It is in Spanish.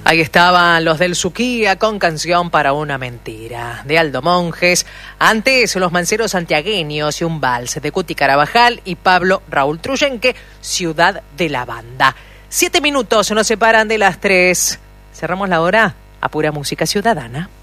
Ahí estaban los del Suquía con Canción para una mentira, de Aldo Monjes. Antes, los Manceros Santiagueños y un vals de Cuti Carabajal y Pablo Raúl Truyenque, Ciudad de la Banda. 7 minutos nos separan de las 3. Cerramos la hora a pura música ciudadana.